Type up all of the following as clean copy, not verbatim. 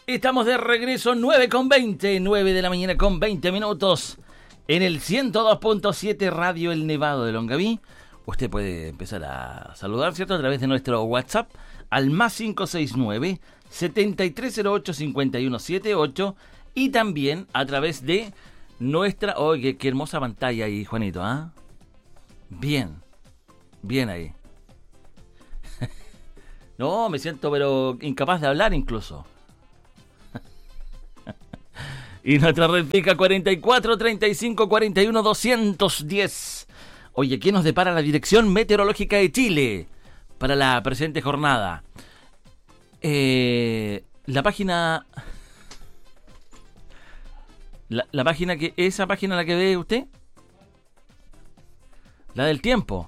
Estamos de regreso, 9:20, 9 de la mañana con 20 minutos, en el 102.7 Radio El Nevado de Longaví. Usted puede empezar a saludar, ¿cierto?, a través de nuestro WhatsApp, al más 569-7308-5178, y también a través de nuestra... Oye, qué hermosa pantalla ahí, Juanito, ¿ah? Bien ahí. No, me siento pero incapaz de hablar incluso. Y nuestra red fija 44 35 41 210. Oye, ¿qué nos depara la Dirección Meteorológica de Chile para la presente jornada? La página... La página que... ¿Esa página la que ve usted? La del tiempo.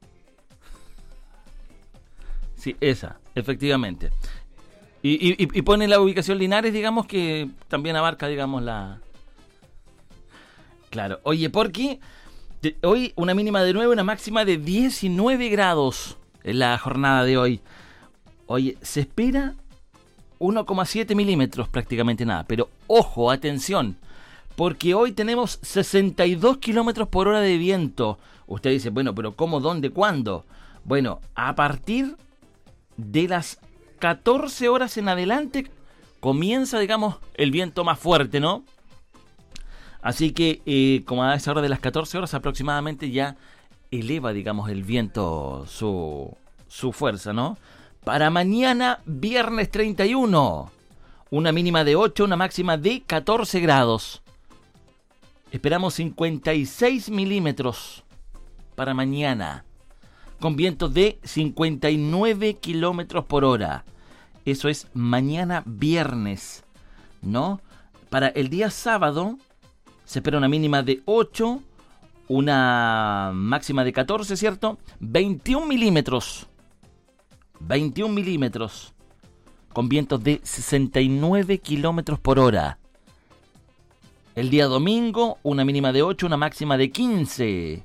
Sí, esa, efectivamente. Y pone la ubicación Linares, digamos, que también abarca, digamos, la... Claro. Oye, porque hoy una mínima de 9, una máxima de 19 grados en la jornada de hoy. Oye, se espera 1,7 milímetros, prácticamente nada. Pero ojo, atención, porque hoy tenemos 62 kilómetros por hora de viento. Usted dice, bueno, pero ¿cómo, dónde, cuándo? Bueno, a partir de las 14 horas en adelante comienza, digamos, el viento más fuerte, ¿no? Así que, como a esa hora de las 14 horas aproximadamente ya eleva, digamos, el viento su fuerza, ¿no? Para mañana, viernes 31, una mínima de 8, una máxima de 14 grados. Esperamos 56 milímetros para mañana, con vientos de 59 kilómetros por hora. Eso es mañana viernes, ¿no? Para el día sábado se espera una mínima de 8, una máxima de 14, ¿cierto? 21 milímetros. 21 milímetros. Con vientos de 69 kilómetros por hora. El día domingo, una mínima de 8, una máxima de 15.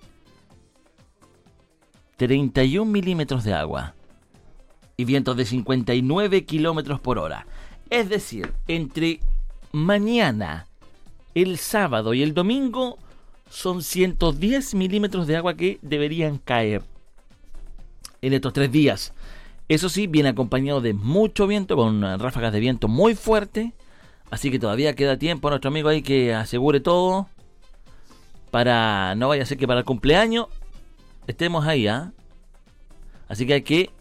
31 milímetros de agua. Y vientos de 59 kilómetros por hora. Es decir, entre mañana, el sábado y el domingo, son 110 milímetros de agua que deberían caer en estos 3 días. Eso sí, viene acompañado de mucho viento, con ráfagas de viento muy fuerte. Así que todavía queda tiempo a nuestro amigo ahí que asegure todo. Para no vaya a ser que para el cumpleaños estemos ahí, ¿ah? Así que hay que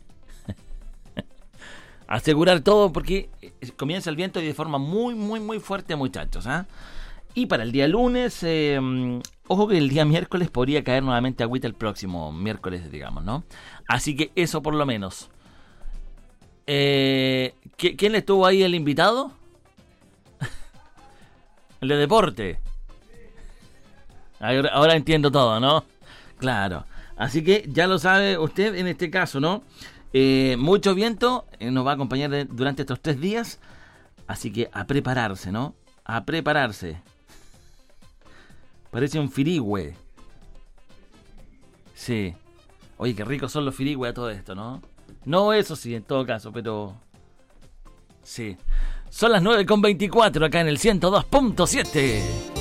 asegurar todo porque comienza el viento y de forma muy fuerte, muchachos, ¿ah? Y para el día lunes, ojo que el día miércoles podría caer nuevamente agüita el próximo miércoles, digamos, ¿no? Así que eso por lo menos. ¿Quién estuvo ahí, el invitado? El de deporte. Ahora entiendo todo, ¿no? Claro. Así que ya lo sabe usted en este caso, ¿no? Mucho viento nos va a acompañar durante estos 3 días. Así que a prepararse, ¿no? A prepararse. Parece un firigüe. Sí. Oye, qué ricos son los firigües a todo esto, ¿no? No, eso sí, en todo caso, pero... Sí. Son las 9:24 acá en el 102.7.